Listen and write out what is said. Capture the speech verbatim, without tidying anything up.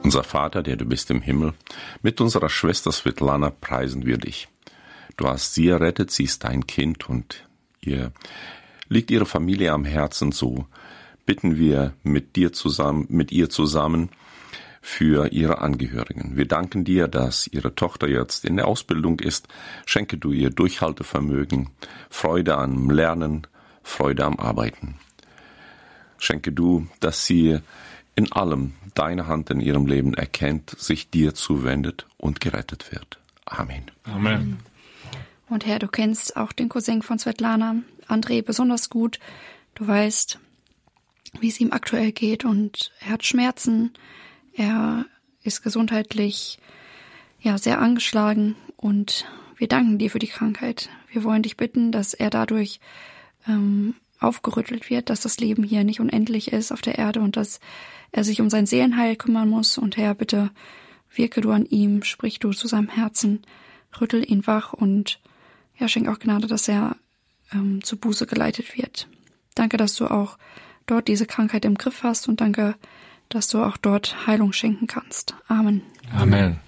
Unser Vater, der du bist im Himmel, mit unserer Schwester Svetlana preisen wir dich. Du hast sie errettet, sie ist dein Kind und ihr liegt ihre Familie am Herzen, so bitten wir mit dir zusammen, mit ihr zusammen für ihre Angehörigen. Wir danken dir, dass ihre Tochter jetzt in der Ausbildung ist. Schenke du ihr Durchhaltevermögen, Freude am Lernen, Freude am Arbeiten. Schenke du, dass sie in allem deine Hand in ihrem Leben erkennt, sich dir zuwendet und gerettet wird. Amen. Amen. Und Herr, du kennst auch den Cousin von Svetlana, André, besonders gut. Du weißt, wie es ihm aktuell geht und er hat Schmerzen. Er ist gesundheitlich ja sehr angeschlagen und wir danken dir für die Krankheit. Wir wollen dich bitten, dass er dadurch ähm, aufgerüttelt wird, dass das Leben hier nicht unendlich ist auf der Erde und dass er sich um sein Seelenheil kümmern muss. Und Herr, bitte wirke du an ihm, sprich du zu seinem Herzen, rüttel ihn wach und ja, schenk auch Gnade, dass er ähm, zu Buße geleitet wird. Danke, dass du auch dort diese Krankheit im Griff hast und danke, dass du auch dort Heilung schenken kannst. Amen. Amen.